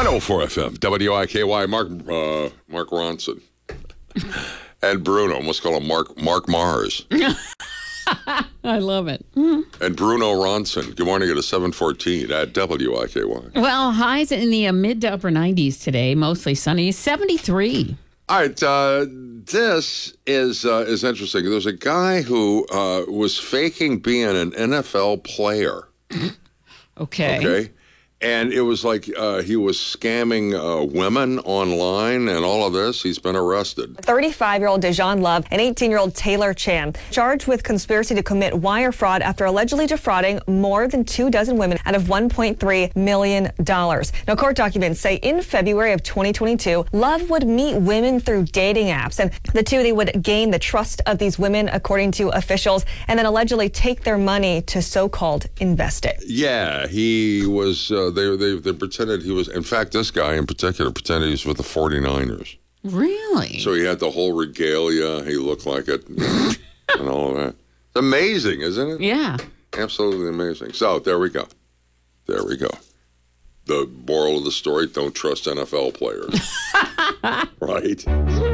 104 FM, WIKY, Mark Ronson. And Bruno, let's call him Mark Mars. I love it. And Bruno Ronson. Good morning at 7:14 at WIKY. Well, highs in the mid to upper 90s today, mostly sunny, 73. All right, this is interesting. There's a guy who was faking being an NFL player. Okay. And it was like he was scamming women online and all of this. He's been arrested. 35-year-old Dejan Love and 18-year-old Taylor Chan charged with conspiracy to commit wire fraud after allegedly defrauding more than 24 women out of $1.3 million. Now, court documents say in February of 2022, Love would meet women through dating apps. And they would gain the trust of these women, according to officials, and then allegedly take their money to so-called invest it. Yeah, he was... They pretended he was, in fact, this guy in particular pretended he was with the 49ers. Really? So he had the whole regalia. He looked like it and all of that. It's amazing, isn't it? Yeah. Absolutely amazing. So there we go. The moral of the story, don't trust NFL players. Right?